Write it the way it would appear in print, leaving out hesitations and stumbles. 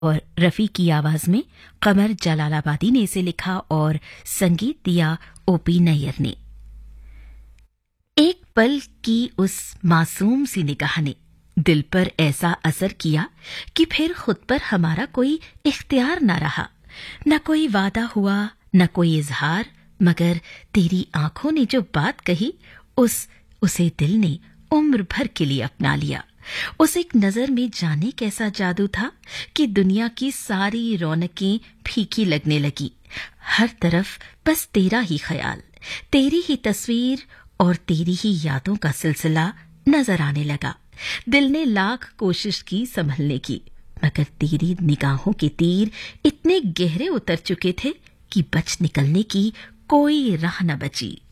और रफ़ी की आवाज में कमर जलालाबादी ने इसे लिखा और संगीत दिया ओपी नैयर ने। एक पल की उस मासूम सी निगाह ने दिल पर ऐसा असर किया कि फिर खुद पर हमारा कोई इख्तियार न रहा। न कोई वादा हुआ, न कोई इजहार, मगर तेरी आंखों ने जो बात कही उसे दिल ने उम्र भर के लिए अपना लिया। उस एक नजर में जाने कैसा जादू था कि दुनिया की सारी रौनकें फीकी लगने लगी। हर तरफ बस तेरा ही ख्याल, तेरी ही तस्वीर और तेरी ही यादों का सिलसिला नजर आने लगा। दिल ने लाख कोशिश की संभलने की, मगर तेरी निगाहों के तीर इतने गहरे उतर चुके थे कि बच निकलने की कोई राह न बची।